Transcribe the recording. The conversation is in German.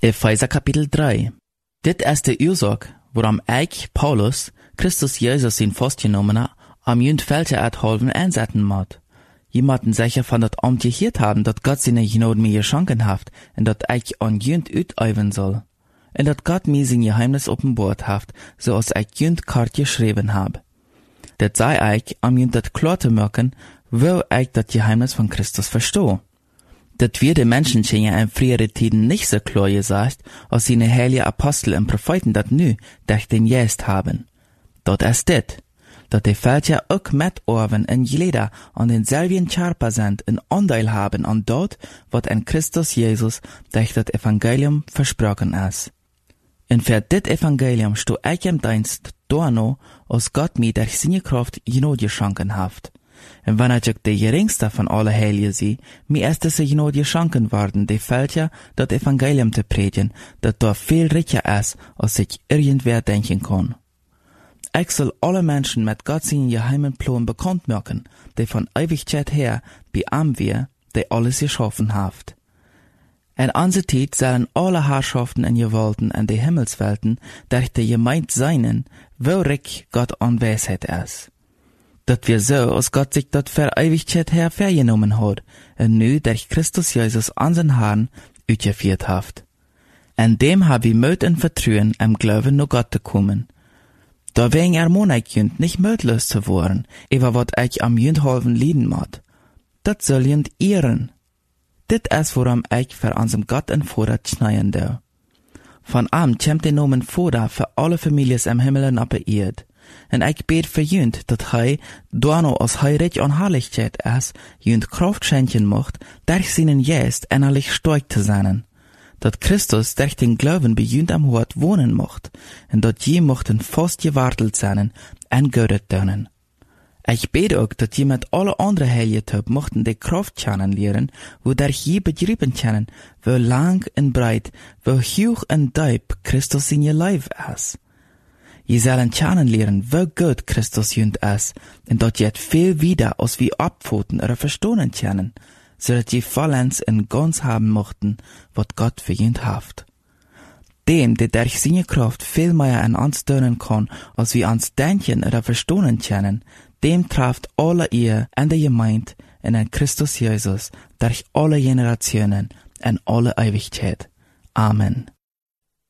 Epheser kapitel 3. Dit is de oorzaak waarom ik, Paulus, Christus Jezus zijn vastgenomen am junt Felder uithalven einzetten moet. Je moeten zeker van dat ambt gehoord hebben dat God zijn genade mij geschonken heeft en dat ik aan junt uitoefenen zal. En dat God mij zijn geheimnis openbaard heeft, zoals ik junt kort geschreven heb. Dat zei ik, om junt dat klaar te maken, wil ik dat geheimnis van Christus verstehen. Dat wir de Menschen schingen in frühere Tiden nicht so klar gesagt, als seine heilige Apostel und Propheten dat nu durch den Geist haben. Dat is dit, dat die Völker auch mitoorven in Geleder an denselben Körper sind und Anteil haben an dort, wat in Christus Jesus durch das Evangelium versprochen ist. Und für dit Evangelium sto ich im Dienst dorno, als Gott mir durch seine Kraft Genade geschenken hat. Und wenn ich der geringste von alle Heiligen sehe, mir ist es Genade geschenken worden, die Völker das Evangelium zu predigen, das da viel reicher ist, als sich irgendwer denken kann. Ich soll alle Menschen mit Gott seinen geheimen Plan bekannt machen, die von Ewigkeit her bei ihm wir, die alles geschaffen hat. In unserer Zeit sollen alle Herrschaften und Gewalten in die Himmelswelten durch die Gemeinde seinen, wo reich Gott an Weisheit ist. Dat wir so, als Gott sich dat für Ewigkeit her vergenommen hat, und nu durch Christus Jesus unseren Herrn uitgeführt hat. En dem hab ich Mut und Vertrauen im Glauben nur Gott zu kommen. Da wegen ermahne ich jünd nicht mutlos zu werden, über wat ich am jünd halben lieden mod. Dat soll jünd ehren. Dit is worum ich für unserem Gott in Vorrat schneien do. Von am kommt der Nomen Vorrat für alle Families im Himmel und auf der Erde. En ik bid voor junt dat hij, daarno als hij recht aan Heiligkeit is, junt Kraft schenken mocht, durch seinen Geist innerlich stark zu sein. Dat Christus durch den Glauben bei junt am Hort wohnen mocht, en dat je mochten fast gewartelt sein, en Gott dienen. Ich bete auch, dass je mit alle anderen Heiligen mochten die Kraft kennenlernen, wodurch je begriffen können, wo lang und breit, wo hoch und tief Christus in ihr Leben ist. Je sollen kennenlernen, wo gut Christus jünd ist, und dat je het viel wieder als wie abpfoten oder verstohlen können, so dat je vollends in ganz haben mochten, wat Gott für jünd haft. Dem, der durch seine Kraft viel mehr an uns tun kann, als wir uns denken oder verstohlen können, dem trifft alle ihr in der Gemeinde und in Christus Jesus durch alle Generationen und alle Ewigkeit. Amen.